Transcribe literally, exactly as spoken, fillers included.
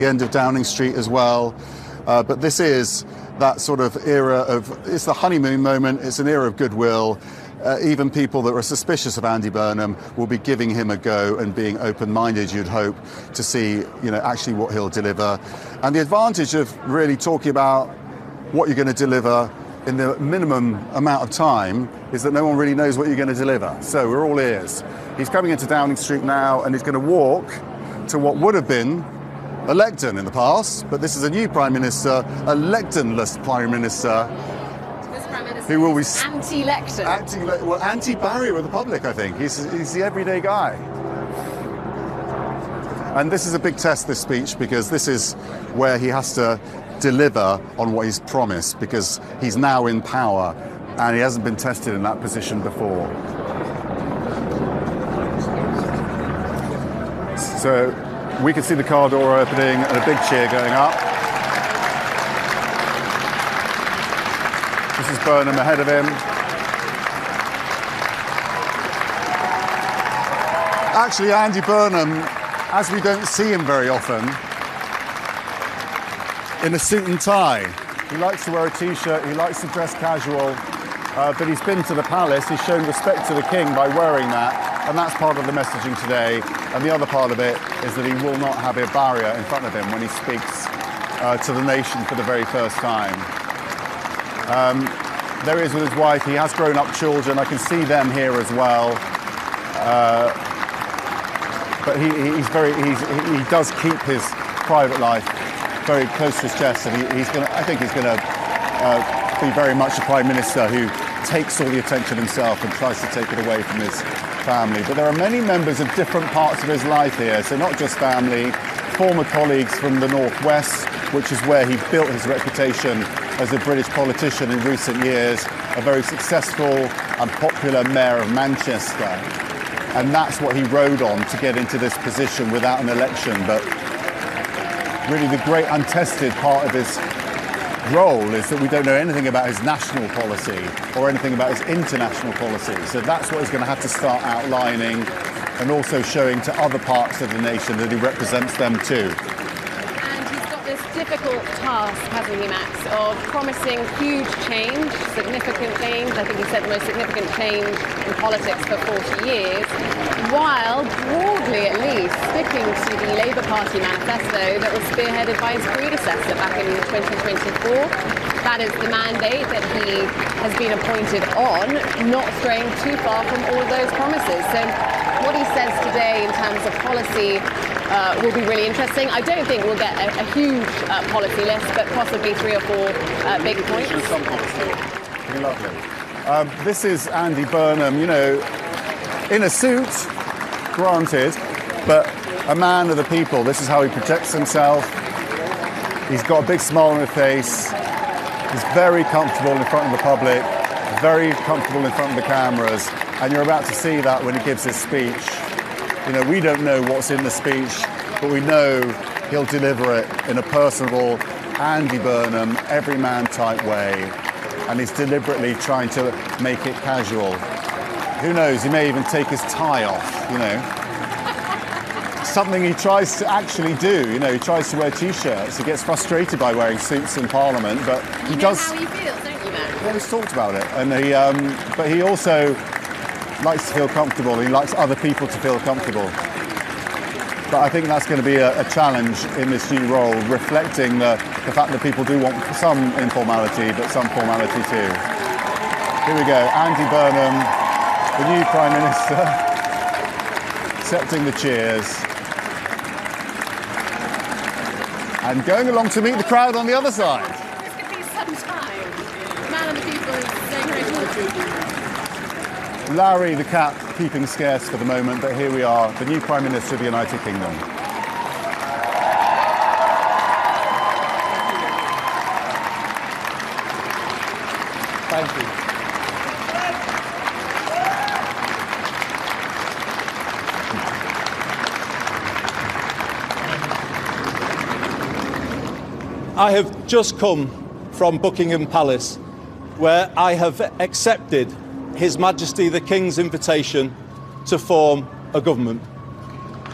the end of Downing Street as well. Uh, but this is that sort of era of, it's the honeymoon moment, it's an era of goodwill. Uh, even people that are suspicious of Andy Burnham will be giving him a go and being open-minded, you'd hope, to see, you know, actually what he'll deliver. And the advantage of really talking about what you're going to deliver in the minimum amount of time is that no one really knows what you're going to deliver. So we're all ears. He's coming into Downing Street now and he's going to walk to what would have been a lectern in the past, but this is a new Prime Minister, a lecternless Prime Minister, this Prime Minister who will be anti-lectern. Anti, well, anti-barrier with the public, I think. He's, he's the everyday guy. And this is a big test, this speech, because this is where he has to deliver on what he's promised, because he's now in power and he hasn't been tested in that position before. So we can see the car door opening and a big cheer going up. This is Burnham ahead of him. Actually, Andy Burnham, as we don't see him very often, in a suit and tie. He likes to wear a t-shirt, he likes to dress casual, uh, but he's been to the palace, he's shown respect to the king by wearing that, and that's part of the messaging today. And the other part of it is that he will not have a barrier in front of him when he speaks uh, to the nation for the very first time. Um, there he is with his wife. He has grown-up children. I can see them here as well. Uh, but he, he's very, he's, he does keep his private life very close to his chest, and he, he's going to, I think he's going to uh, be very much a Prime Minister who takes all the attention himself and tries to take it away from his family. But there are many members of different parts of his life here, so not just family, former colleagues from the Northwest, which is where he built his reputation as a British politician in recent years, a very successful and popular mayor of Manchester. And that's what he rode on to get into this position without an election. But really the great untested part of his role is that we don't know anything about his national policy or anything about his international policy. So that's what he's going to have to start outlining and also showing to other parts of the nation that he represents them too. And he's got this difficult task, hasn't he, Max, of promising huge change, significant change. I think he said the most significant change in politics for forty years, while broadly at least sticking to the Labour Party manifesto that was spearheaded by his predecessor back in twenty twenty-four. That is the mandate that he has been appointed on, not straying too far from all of those promises. So what he says today in terms of policy uh, will be really interesting. I don't think we'll get a, a huge uh, policy list, but possibly three or four uh, big points. Some policy. Pretty lovely. Um, this is Andy Burnham, you know, in a suit, granted, but a man of the people. This is how he protects himself. He's got a big smile on his face. He's very comfortable in front of the public, very comfortable in front of the cameras, and you're about to see that when he gives his speech. You know, we don't know what's in the speech, but we know he'll deliver it in a personable, Andy Burnham, everyman type way, and he's deliberately trying to make it casual. Who knows, he may even take his tie off, you know. Something he tries to actually do, you know, he tries to wear t-shirts. He gets frustrated by wearing suits in Parliament, but he you know does... how he feels, don't you, Matt? Well, he's talked about it, and he, um, but he also likes to feel comfortable. He likes other people to feel comfortable. But I think that's going to be a, a challenge in this new role, reflecting the, the fact that people do want some informality, but some formality too. Here we go, Andy Burnham, the new Prime Minister, accepting the cheers. And going along to meet the crowd on the other side. This could be some time. The man of the people is saying very close. Larry the cat keeping scarce for the moment, but here we are, the new Prime Minister of the United Kingdom. Thank you. I have just come from Buckingham Palace, where I have accepted His Majesty the King's invitation to form a government.